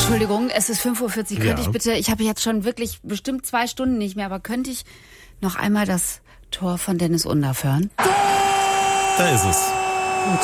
Entschuldigung, es ist 5:40 Uhr. Könnte ich bitte, ich habe jetzt schon wirklich bestimmt 2 Stunden nicht mehr, aber könnte ich noch einmal das Tor von Dennis Undaff hören? Da ist es. Gut.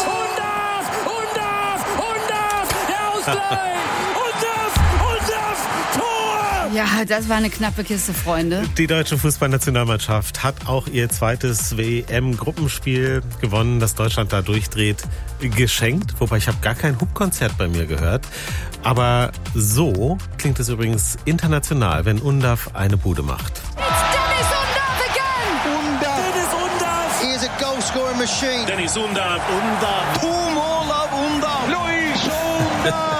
Undaff, der Ausgleich! Undaff, Tor! Ja, das war eine knappe Kiste, Freunde. Die deutsche Fußballnationalmannschaft hat auch ihr zweites WM-Gruppenspiel gewonnen, das Deutschland da durchdreht, geschenkt. Wobei ich habe gar kein Hupkonzert bei mir gehört. Aber so klingt es übrigens international, wenn Undaff eine Bude macht. Dennis Undaff again! Dennis Undaff! He is a goal-scoring machine. Dennis Undaff! Two more love Undaff. Luis Undaff.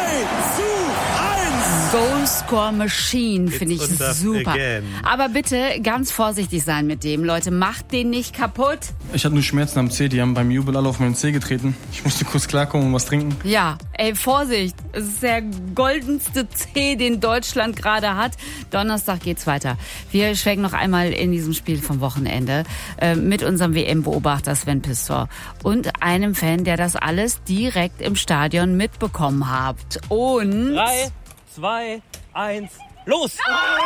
2:1! Goalscore Machine finde ich Undaff super. again. Aber bitte ganz vorsichtig sein mit dem, Leute. Macht den nicht kaputt. Ich hatte nur Schmerzen am Zeh, die haben beim Jubel alle auf meinen Zeh getreten. Ich musste kurz klarkommen und was trinken. Ja, ey, Vorsicht. Es ist der goldenste Zeh, den Deutschland gerade hat. Donnerstag geht's weiter. Wir schwelgen noch einmal in diesem Spiel vom Wochenende mit unserem WM-Beobachter Sven Pistor und einem Fan, der das alles direkt im Stadion mitbekommen hat. Und 3, 2, 1, los!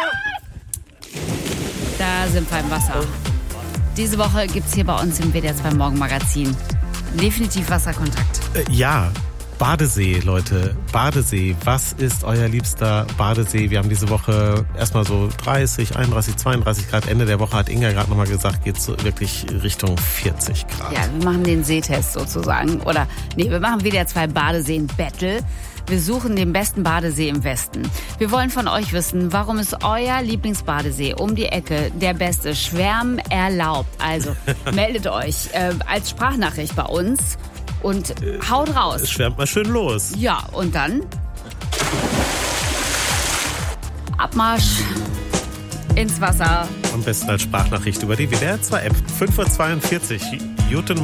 da sind wir im Wasser. Diese Woche gibt's hier bei uns im WDR 2 Morgenmagazin definitiv Wasserkontakt. Ja, Badesee, Leute. Badesee. Was ist euer liebster Badesee? Wir haben diese Woche erstmal so 30, 31, 32 Grad. Ende der Woche hat Inga gerade nochmal gesagt, geht so wirklich Richtung 40 Grad. Ja, wir machen den Seetest sozusagen. Oder, wir machen WDR 2 Badeseen-Battle. Wir suchen den besten Badesee im Westen. Wir wollen von euch wissen, warum ist euer Lieblingsbadesee um die Ecke der beste? Schwärmen erlaubt. Also meldet euch als Sprachnachricht bei uns und haut raus. Schwärmt mal schön los. Ja, und dann Abmarsch ins Wasser. Am besten als Sprachnachricht über die WDR 2 App. 5:42 Uhr. Guten